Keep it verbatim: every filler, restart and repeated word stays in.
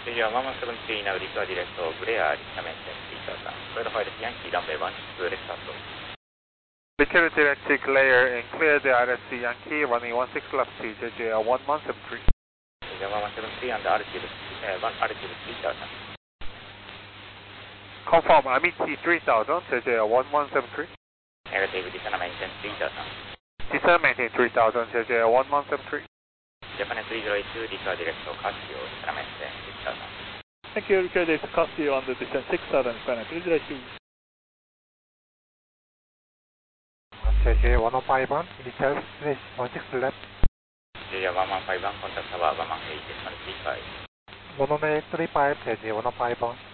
J J one one seven three now require direct Blair, reach maintain three thousand. Verified Yankee runway one six zero start. Return direct clear and clear the R S C Yankee running one six left J J one one seven three. J J one one seven three and altitude, uh, one altitude three thousand. Confirm, I meet T three thousand, J J one one seven three. Negative, descend maintain three thousand. Descend maintain three thousand, J J one one seven three. Japan three zero eight two, require direct Casio, descend maintain six thousand. Thank you, require direct Casio on the descent six thousand, Japan three zero eight two. J J one oh five one, return one six left. J J one one five one, contact tower one one eight, one three five. one one eight three five, J J one oh five one.